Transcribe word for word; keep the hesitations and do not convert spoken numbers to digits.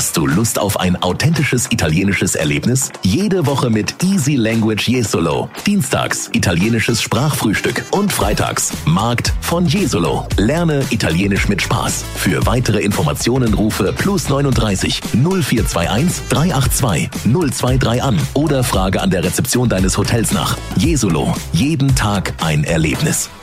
Hast du Lust auf ein authentisches italienisches Erlebnis? Jede Woche mit Easy Language Jesolo. Dienstags italienisches Sprachfrühstück und freitags Markt von Jesolo. Lerne Italienisch mit Spaß. Für weitere Informationen rufe plus neununddreißig null vier zwei eins drei acht zwei null zwei drei an oder frage an der Rezeption deines Hotels nach. Jesolo. Jeden Tag ein Erlebnis.